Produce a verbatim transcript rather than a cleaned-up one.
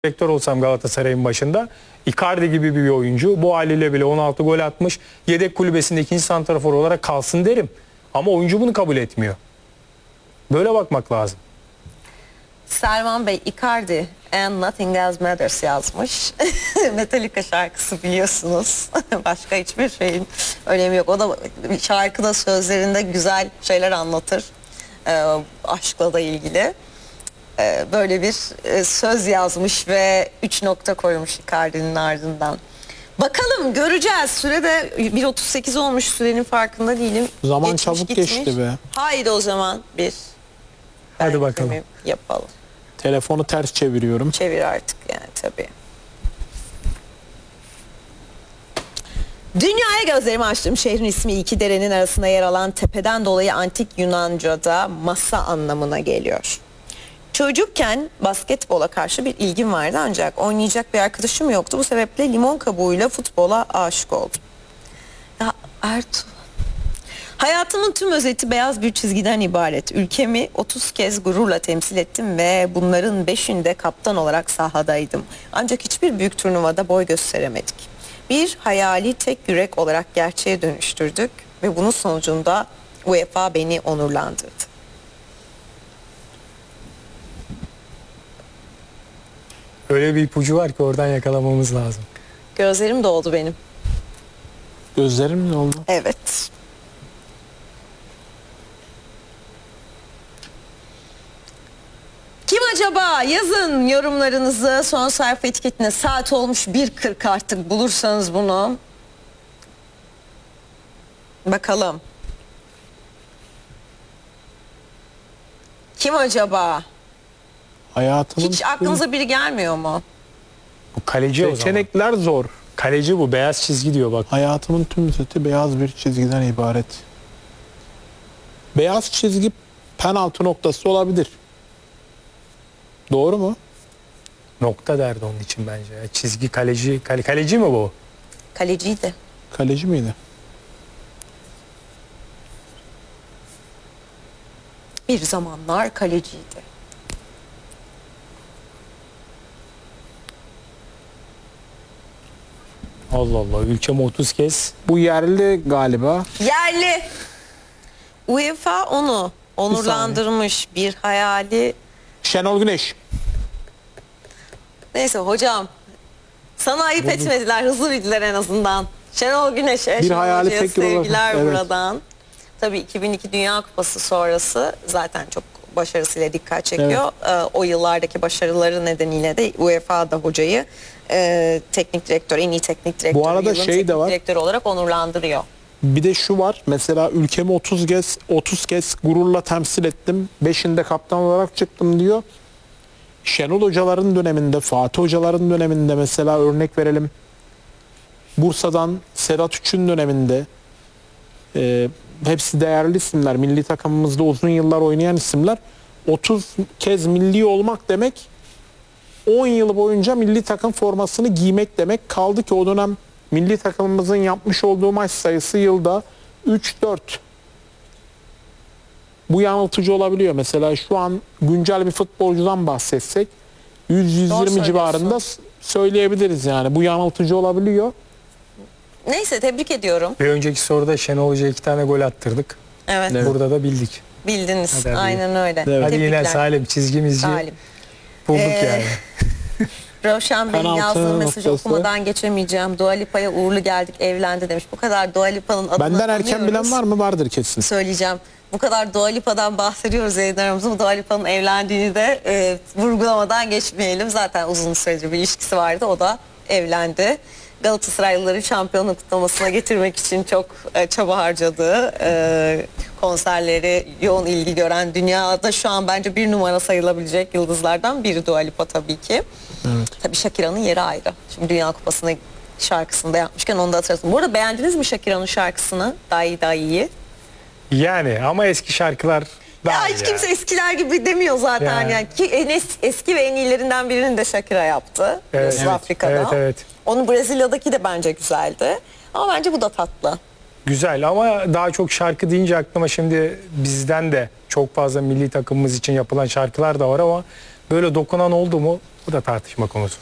direktör olsam Galatasaray'ın başında, Icardi gibi bir oyuncu bu haliyle bile on altı gol atmış, yedek kulübesinde ikinci santrafor olarak kalsın derim. Ama oyuncu bunu kabul etmiyor. Böyle bakmak lazım. Selman Bey, Icardi and Nothing Else Matters yazmış. Metallica şarkısı biliyorsunuz. Başka hiçbir şeyin önemi yok. O da şarkıda sözlerinde güzel şeyler anlatır. Ee, aşkla da ilgili. Ee, böyle bir e, söz yazmış ve üç nokta koymuş Icardi'nin ardından. Bakalım, göreceğiz. Sürede bir otuz sekiz olmuş, sürenin farkında değilim. Zaman Geçmiş, çabuk gitmiş. geçti be. Haydi o zaman bir Hadi bakalım. yapalım. Telefonu ters çeviriyorum. Çevir artık yani tabii. Dünyaya gözlerimi açtım. Şehrin ismi iki derenin arasında yer alan tepeden dolayı antik Yunanca'da masa anlamına geliyor. Çocukken basketbola karşı bir ilgim vardı ancak oynayacak bir arkadaşım yoktu. Bu sebeple limon kabuğuyla futbola aşık oldum. Ya Ertuğ, hayatımın tüm özeti beyaz bir çizgiden ibaret. Ülkemi otuz kez gururla temsil ettim ve bunların beşinde kaptan olarak sahadaydım. Ancak hiçbir büyük turnuvada boy gösteremedik. Bir hayali tek yürek olarak gerçeğe dönüştürdük ve bunun sonucunda UEFA beni onurlandırdı. Öyle bir ipucu var ki oradan yakalamamız lazım. Gözlerim doldu benim. Gözlerim mi oldu? Evet. Kim acaba? Yazın yorumlarınızı son sayfa etiketine. Saat olmuş bir kırk, artık bulursanız bunu. Bakalım. Kim acaba? Hayatımın Hiç aklınıza biri gelmiyor mu? Bu kaleci o zaman. seçenekler zor. Kaleci bu, beyaz çizgi diyor bak. Hayatımın tüm özeti beyaz bir çizgiden ibaret. Beyaz çizgi penaltı noktası olabilir. Doğru mu? Nokta derdi onun için bence. Ya çizgi kaleci, kale, kaleci mi bu? Kaleciydi. Kaleci miydi? Bir zamanlar kaleciydi. Allah Allah, ülkem otuz kez. Bu yerli galiba. Yerli. UEFA onu onurlandırmış, bir hayali. Şenol Güneş. Neyse hocam, sana ayıp etmediler, hızlı bildiler en azından. Şenol Güneş'e, Bir Şenol hayali Hoca'ya tek yol olarak- sevgiler evet. buradan. Tabii iki bin iki Dünya Kupası sonrası zaten çok başarısıyla dikkat çekiyor. Ee, o yıllardaki başarıları nedeniyle de UEFA'da hocayı e, teknik direktör, en iyi teknik direktör, Bu arada yılın şey de teknik var. direktörü olarak onurlandırıyor. Bir de şu var. Mesela ülkemi otuz kez otuz kez gururla temsil ettim. beşinde kaptan olarak çıktım diyor. Şenol hocaların döneminde, Fatih hocaların döneminde mesela örnek verelim. Bursa'dan Sedat Üç'ün döneminde e, hepsi değerli isimler. Milli takımımızda uzun yıllar oynayan isimler. otuz kez milli olmak demek on yıl boyunca milli takım formasını giymek demek. Kaldı ki o dönem milli takımımızın yapmış olduğu maç sayısı yılda üç dört. Bu yanıltıcı olabiliyor. Mesela şu an güncel bir futbolcudan bahsetsek yüz yüz yirmi civarında söyleyebiliriz yani. Bu yanıltıcı olabiliyor. Neyse, tebrik ediyorum. Bir önceki soruda Şenol Hoca'ya iki tane gol attırdık. Evet, Evet. Burada da bildik. bildiniz. Hadi, hadi. Aynen öyle. Evet. Hadi yine Tebrikler. Salim, çizgimizci Salim. bulduk Ee, yani. Rövşen Bey'in Penaltı yazdığı mesajı noktası. okumadan geçemeyeceğim. Dua Lipa'ya uğurlu geldik, evlendi demiş. Bu kadar Dua Lipa'nın adını Benden erken tanıyoruz. bilen var mı? Vardır kesin. Söyleyeceğim. Bu kadar Dua Lipa'dan bahsediyoruz yayınlarımızda. Bu Dua Lipa'nın evlendiğini de e, vurgulamadan geçmeyelim. Zaten uzun süredir bir ilişkisi vardı. O da evlendi. Galatasaraylıları şampiyonluk kutlamasına getirmek için çok e, çaba harcadığı, e, konserleri yoğun ilgi gören, dünyada şu an bence bir numara sayılabilecek yıldızlardan biri Dua Lipa tabii ki. Evet. Tabii Shakira'nın yeri ayrı. Şimdi Dünya Kupası'nı şarkısını da yapmışken onu da hatırlasın. Bu arada beğendiniz mi Shakira'nın şarkısını? Daha iyi, daha iyi. Yani ama eski şarkılar daha Ya iyi hiç kimse eskiler gibi demiyor zaten Yani. yani. Ki en es- eski ve en iyilerinden birini de Shakira yaptı. Evet, South evet, Afrika'da. evet, evet. Onun Brezilya'daki de bence güzeldi. Ama bence bu da tatlı. Güzel ama daha çok şarkı deyince aklıma şimdi bizden de çok fazla milli takımımız için yapılan şarkılar da var ama böyle dokunan oldu mu Bu da tartışma konusu.